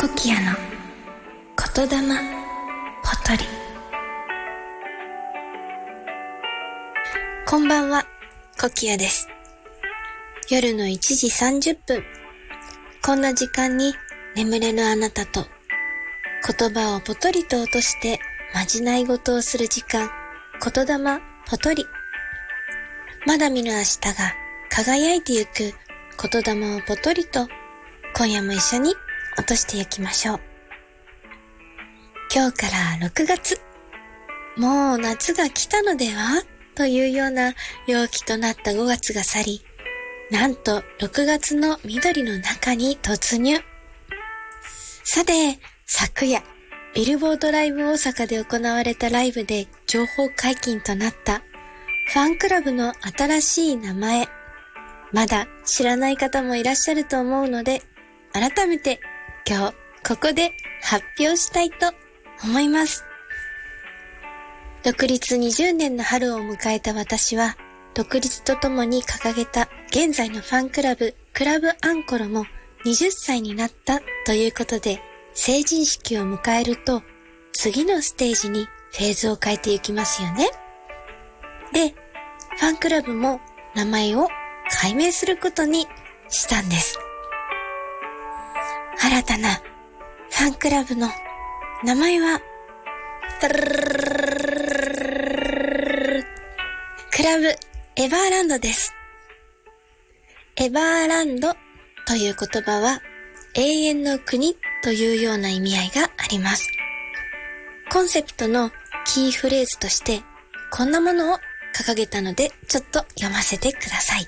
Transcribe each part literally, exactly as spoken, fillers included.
コキアの言霊ポトリ。こんばんは、コキアです。夜のいちじさんじゅっぷん、こんな時間に眠れぬあなたと言葉をポトリと落としてまじない事をする時間、言霊ポトリ。まだ見ぬ明日が輝いてゆく言霊をポトリと、今夜も一緒に落としていきましょう。今日からろくがつ、もう夏が来たのではというような陽気となったごがつが去り、なんとろくがつの緑の中に突入。さて、昨夜ビルボードライブ大阪で行われたライブで情報解禁となったファンクラブの新しい名前、まだ知らない方もいらっしゃると思うので、改めて今日ここで発表したいと思います。独立にじゅうねんの春を迎えた私は、独立とともに掲げた現在のファンクラブクラブアンコロもはたちになったということで、成人式を迎えると次のステージにフェーズを変えていきますよね。で、ファンクラブも名前を改名することにしたんです。新たなファンクラブの名前はクラブエバーランドです。エバーランドという言葉は永遠の国というような意味合いがあります。コンセプトのキーフレーズとしてこんなものを掲げたので、ちょっと読ませてください。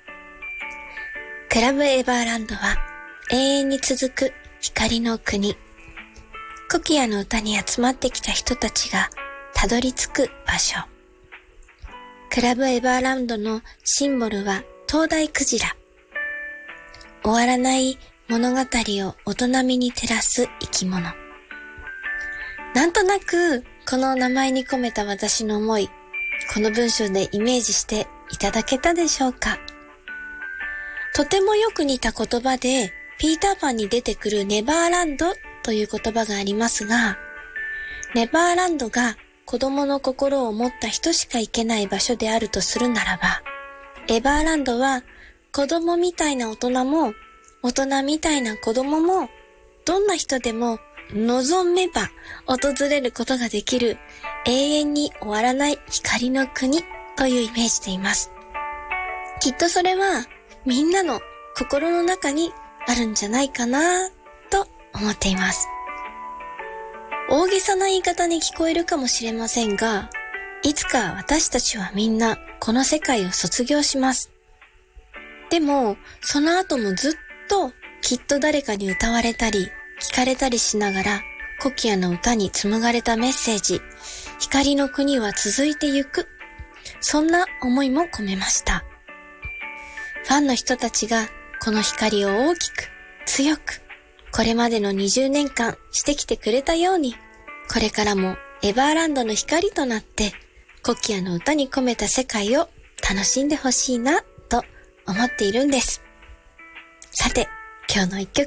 クラブエバーランドは永遠に続く光の国。コキアの歌に集まってきた人たちがたどり着く場所。クラブエバーランドのシンボルは灯台クジラ。終わらない物語を大人みに照らす生き物。なんとなくこの名前に込めた私の思い、この文章でイメージしていただけたでしょうか。とてもよく似た言葉で、ピーターパンに出てくるネバーランドという言葉がありますが、ネバーランドが子供の心を持った人しか行けない場所であるとするならば、エバーランドは子供みたいな大人も、大人みたいな子供も、どんな人でも望めば訪れることができる永遠に終わらない光の国というイメージでいます。きっとそれはみんなの心の中にあるんじゃないかなと思っています。大げさな言い方に聞こえるかもしれませんが、いつか私たちはみんなこの世界を卒業します。でもその後もずっときっと誰かに歌われたり聞かれたりしながら、コキアの歌に紡がれたメッセージ、光の国は続いてゆく、そんな思いも込めました。ファンの人たちがこの光を大きく強く、これまでのにじゅうねんかんしてきてくれたように、これからもエバーランドの光となってコキアの歌に込めた世界を楽しんでほしいなと思っているんです。さて、今日の一曲